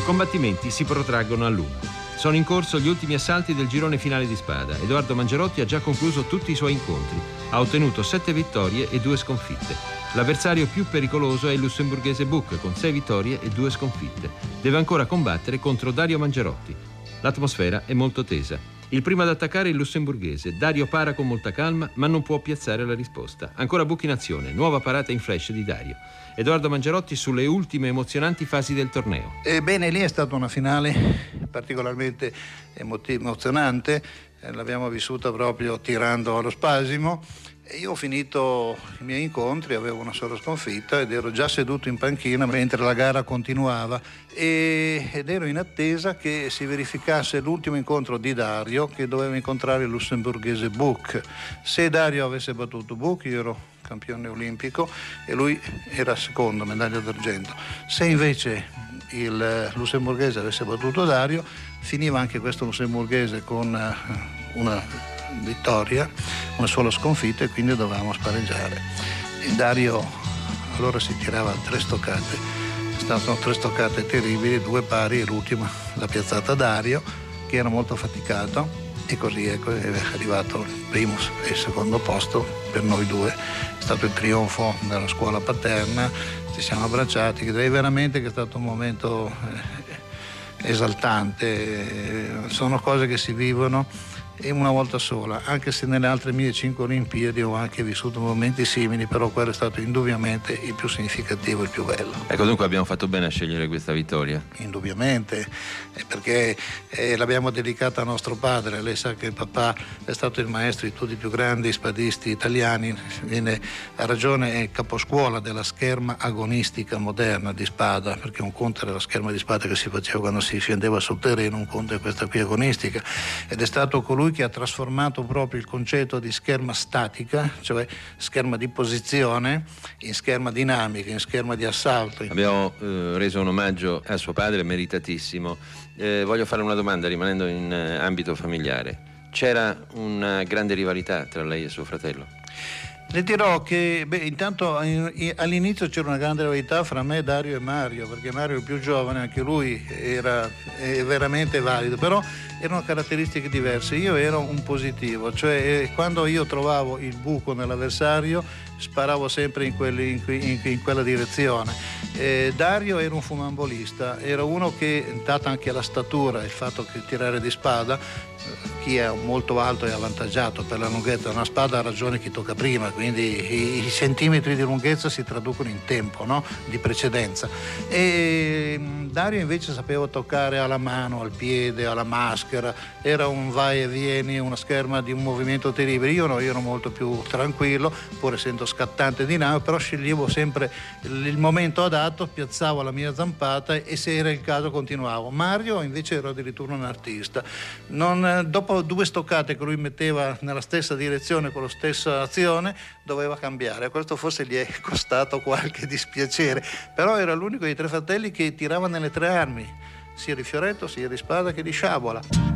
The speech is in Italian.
combattimenti si protraggono a lungo. Sono in corso gli ultimi assalti del girone finale di spada. Edoardo Mangiarotti ha già concluso tutti i suoi incontri. Ha ottenuto 7 vittorie e 2 sconfitte. L'avversario più pericoloso è il lussemburghese Buch, con 6 vittorie e 2 sconfitte. Deve ancora combattere contro Dario Mangiarotti. L'atmosfera è molto tesa. Il primo ad attaccare è il lussemburghese. Dario para con molta calma, ma non può piazzare la risposta. Ancora Buch in azione. Nuova parata in flash di Dario. Edoardo Mangiarotti sulle ultime emozionanti fasi del torneo. Ebbene, lì è stata una finale particolarmente emozionante. L'abbiamo vissuta proprio tirando allo spasimo. Io ho finito i miei incontri, avevo una sola sconfitta ed ero già seduto in panchina mentre la gara continuava ed ero in attesa che si verificasse l'ultimo incontro di Dario, che doveva incontrare il lussemburghese Buch. Se Dario avesse battuto Buch, io ero campione olimpico e lui era secondo, medaglia d'argento. Se invece il lussemburghese avesse battuto Dario, finiva anche questo lussemburghese con una vittoria, una sola sconfitta, e quindi dovevamo spareggiare. E Dario allora si tirava 3 stoccate, state 3 stoccate terribili, 2 pari, e l'ultima l'ha piazzata Dario, che era molto faticato, e così ecco, è arrivato il primo e il secondo posto per noi due. È stato il trionfo della scuola paterna, ci siamo abbracciati, direi veramente che è stato un momento esaltante. Sono cose che si vivono e una volta sola, anche se nelle altre mie 5 Olimpiadi ho anche vissuto momenti simili, però quello è stato indubbiamente il più significativo, il più bello. Ecco, dunque abbiamo fatto bene a scegliere questa vittoria. Indubbiamente, perché l'abbiamo dedicata a nostro padre. Lei sa che il papà è stato il maestro di tutti i più grandi spadisti italiani, ha ragione, è il caposcuola della scherma agonistica moderna di spada, perché un conto era la scherma di spada che si faceva quando si scendeva sul terreno, un conto è questa qui agonistica, ed è stato colui che ha trasformato proprio il concetto di scherma statica, cioè scherma di posizione, in scherma dinamica, in scherma di assalto. Abbiamo reso un omaggio a suo padre meritatissimo. Voglio fare una domanda rimanendo in ambito familiare. C'era una grande rivalità tra lei e suo fratello? Le dirò che intanto all'inizio c'era una grande rivalità fra me, Dario e Mario, perché Mario è il più giovane, anche lui era veramente valido, però erano caratteristiche diverse. Io ero un positivo, cioè quando io trovavo il buco nell'avversario sparavo sempre in quella direzione. Dario era un funambolista, era uno che, data anche la statura, il fatto che tirare di spada, chi è molto alto è avvantaggiato per la lunghezza. Una spada ha ragione chi tocca prima, quindi i centimetri di lunghezza si traducono in tempo, no? Di precedenza. E Dario invece sapeva toccare alla mano, al piede, alla maschera, era un vai e vieni, una scherma di un movimento terribile. Io no, io ero molto più tranquillo, pur essendo scattante e dinamico, però sceglievo sempre il momento adatto, piazzavo la mia zampata e se era il caso continuavo. Mario invece era addirittura un artista. Dopo 2 stoccate che lui metteva nella stessa direzione con la stessa azione, doveva cambiare. Questo forse gli è costato qualche dispiacere, però era l'unico dei 3 fratelli che tirava nelle 3 armi, sia di fioretto, sia di spada che di sciabola.